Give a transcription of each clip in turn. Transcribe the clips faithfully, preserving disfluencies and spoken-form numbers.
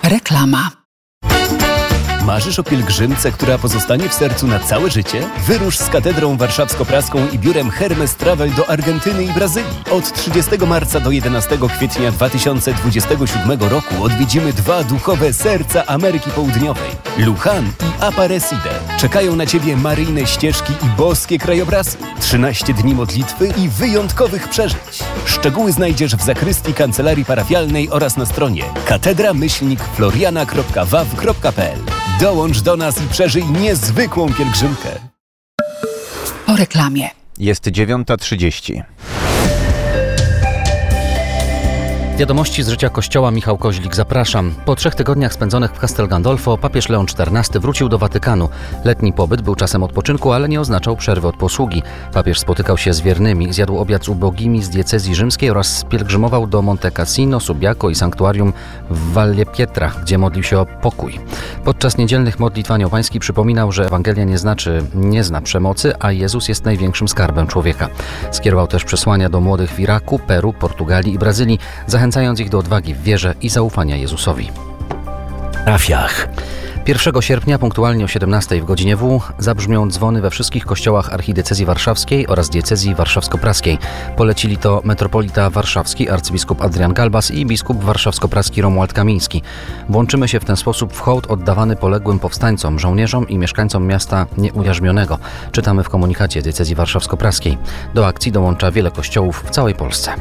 Reklama. Marzysz o pielgrzymce, która pozostanie w sercu na całe życie? Wyrusz z Katedrą Warszawsko-Praską i biurem Hermes Travel do Argentyny i Brazylii. Od trzydziestego marca do jedenastego kwietnia dwa tysiące dwudziestego siódmego roku odwiedzimy dwa duchowe serca Ameryki Południowej. Luján i Aparecida. Czekają na Ciebie maryjne ścieżki i boskie krajobrazy. trzynaście dni modlitwy i wyjątkowych przeżyć. Szczegóły znajdziesz w zakrystii kancelarii parafialnej oraz na stronie katedra myślnik floriana kropka w a w kropka p l. Dołącz do nas i przeżyj niezwykłą pielgrzymkę. Po reklamie. Jest dziewiąta trzydzieści. Wiadomości z życia Kościoła. Michał Koźlik, zapraszam. Po trzech tygodniach spędzonych w Castel Gandolfo papież Leon czternasty wrócił do Watykanu. Letni pobyt był czasem odpoczynku, ale nie oznaczał przerwy od posługi. Papież spotykał się z wiernymi, zjadł obiad z ubogimi z diecezji rzymskiej oraz pielgrzymował do Monte Cassino, Subiaco i sanktuarium w Valle Pietra, gdzie modlił się o pokój. Podczas niedzielnych modlitw Anioł Pański przypominał, że Ewangelia nie znaczy, nie zna przemocy, a Jezus jest największym skarbem człowieka. Skierował też przesłania do młodych w Iraku, Peru, Portugalii i Brazylii, zachęcając ich do odwagi w wierze i zaufania Jezusowi. Trafiach. pierwszego sierpnia punktualnie o siedemnastej w godzinie W zabrzmią dzwony we wszystkich kościołach archidiecezji warszawskiej oraz diecezji warszawsko-praskiej. Polecili to metropolita warszawski arcybiskup Adrian Galbas i biskup warszawsko-praski Romuald Kamiński. Włączymy się w ten sposób w hołd oddawany poległym powstańcom, żołnierzom i mieszkańcom miasta nieujarzmionego. Czytamy w komunikacie diecezji warszawsko-praskiej. Do akcji dołącza wiele kościołów w całej Polsce.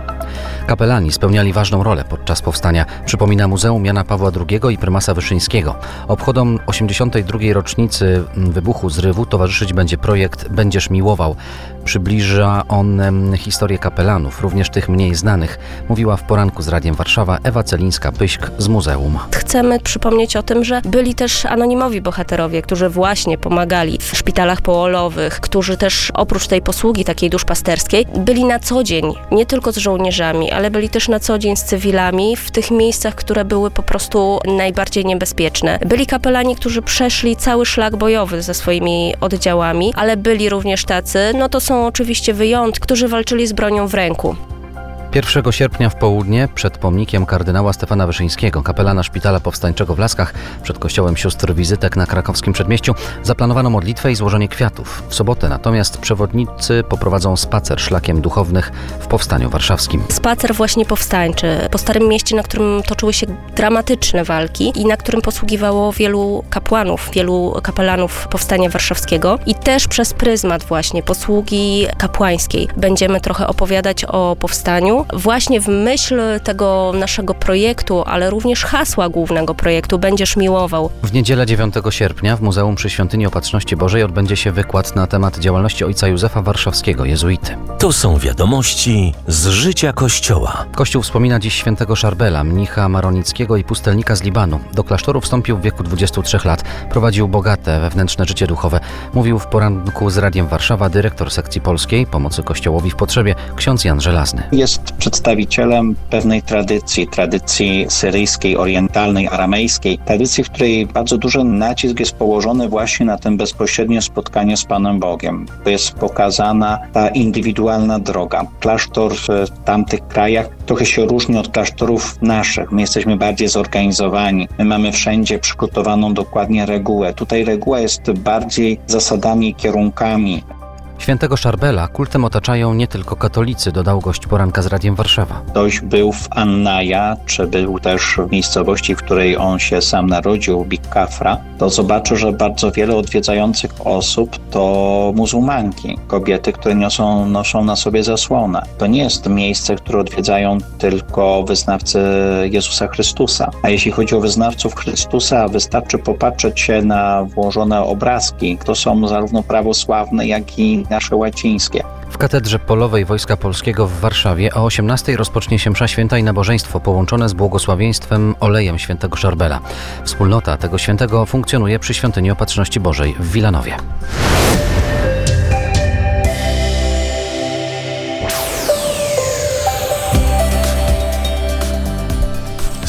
Kapelani spełniali ważną rolę podczas powstania, przypomina Muzeum Jana Pawła drugiego i prymasa Wyszyńskiego. Obchodom osiemdziesiątej drugiej rocznicy wybuchu zrywu towarzyszyć będzie projekt Będziesz miłował. Przybliża on historię kapelanów, również tych mniej znanych, mówiła w poranku z Radiem Warszawa Ewa Celińska-Pyśk z muzeum. Chcemy przypomnieć o tym, że byli też anonimowi bohaterowie, którzy właśnie pomagali w szpitalach połowowych, którzy też oprócz tej posługi takiej duszpasterskiej byli na co dzień, nie tylko z żołnierzami, ale byli też na co dzień z cywilami w tych miejscach, które były po prostu najbardziej niebezpieczne. Byli kapelani, którzy przeszli cały szlak bojowy ze swoimi oddziałami, ale byli również tacy, no to są oczywiście wyjątki, którzy walczyli z bronią w ręku. pierwszego sierpnia w południe przed pomnikiem kardynała Stefana Wyszyńskiego, kapelana Szpitala Powstańczego w Laskach, przed kościołem sióstr Wizytek na krakowskim Przedmieściu, zaplanowano modlitwę i złożenie kwiatów. W sobotę natomiast przewodnicy poprowadzą spacer szlakiem duchownych w Powstaniu Warszawskim. Spacer właśnie powstańczy po Starym Mieście, na którym toczyły się dramatyczne walki i na którym posługiwało wielu kapłanów, wielu kapelanów Powstania Warszawskiego i też przez pryzmat właśnie posługi kapłańskiej będziemy trochę opowiadać o powstaniu. Właśnie w myśl tego naszego projektu, ale również hasła głównego projektu Będziesz miłował. W niedzielę dziewiątego sierpnia w Muzeum przy Świątyni Opatrzności Bożej odbędzie się wykład na temat działalności ojca Józefa Warszawskiego, jezuity. To są wiadomości z życia Kościoła. Kościół wspomina dziś świętego Szarbela, mnicha maronickiego i pustelnika z Libanu. Do klasztoru wstąpił w wieku dwudziestu trzech lat. Prowadził bogate wewnętrzne życie duchowe. Mówił w poranku z Radiem Warszawa dyrektor sekcji polskiej Pomocy Kościołowi w Potrzebie, ksiądz Jan Żelazny. Jest przedstawicielem pewnej tradycji, tradycji syryjskiej, orientalnej, aramejskiej, tradycji, w której bardzo duży nacisk jest położony właśnie na tym bezpośrednie spotkanie z Panem Bogiem. To jest pokazana ta indywidualna droga. Klasztor w tamtych krajach trochę się różni od klasztorów naszych. My jesteśmy bardziej zorganizowani. My mamy wszędzie przygotowaną dokładnie regułę. Tutaj reguła jest bardziej zasadami i kierunkami. Świętego Szarbela kultem otaczają nie tylko katolicy, dodał gość poranka z Radiem Warszawa. Ktoś był w Annaja, czy był też w miejscowości, w której on się sam narodził, Big Kafra, to zobaczy, że bardzo wiele odwiedzających osób to muzułmanki, kobiety, które niosą, noszą na sobie zasłonę. To nie jest miejsce, które odwiedzają tylko wyznawcy Jezusa Chrystusa. A jeśli chodzi o wyznawców Chrystusa, wystarczy popatrzeć się na włożone obrazki. To są zarówno prawosławne, jak i nasze łacińskie. W Katedrze Polowej Wojska Polskiego w Warszawie o osiemnastej rozpocznie się msza święta i nabożeństwo połączone z błogosławieństwem olejem świętego Szarbela. Wspólnota tego świętego funkcjonuje przy Świątyni Opatrzności Bożej w Wilanowie.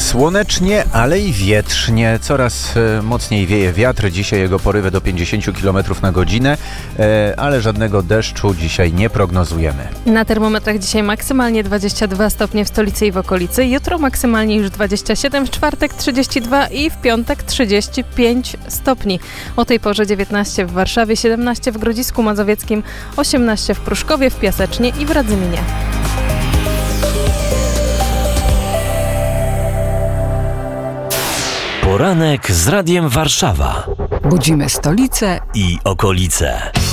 Słonecznie, ale i wietrznie. Coraz e, mocniej wieje wiatr. Dzisiaj jego porywy do pięćdziesiąt kilometrów na godzinę, e, ale żadnego deszczu dzisiaj nie prognozujemy. Na termometrach dzisiaj maksymalnie dwadzieścia dwa stopnie w stolicy i w okolicy. Jutro maksymalnie już dwadzieścia siedem, w czwartek trzydzieści dwa i w piątek trzydzieści pięć stopni. O tej porze dziewiętnaście w Warszawie, siedemnaście w Grodzisku Mazowieckim, osiemnaście w Pruszkowie, w Piasecznie i w Radzyminie. Poranek z Radiem Warszawa Budzimy stolicę i okolice.